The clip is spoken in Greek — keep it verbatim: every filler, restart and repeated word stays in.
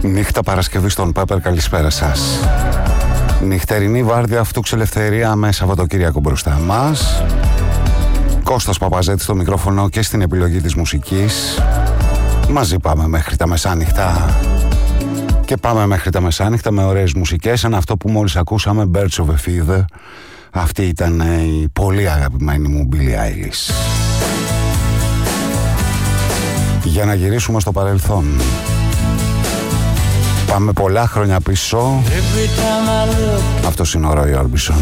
Νύχτα Παρασκευή στον Πέπερ, καλησπέρα σας. Νυχτερινή βάρδια αυτούξ ελευθερία με Σαββατοκύριακο μπροστά μας. Κώστας Παπαζέτης στο μικρόφωνο και στην επιλογή της μουσικής. Μαζί πάμε μέχρι τα μεσάνυχτα. Και πάμε μέχρι τα μεσάνυχτα με ωραίες μουσικές, σαν αυτό που μόλις ακούσαμε, Birds of a Feather. Αυτή ήταν η πολύ αγαπημένη μου Billie Eilish. Για να γυρίσουμε στο παρελθόν. Πάμε πολλά χρόνια πίσω. Αυτός είναι ο Roy Orbison.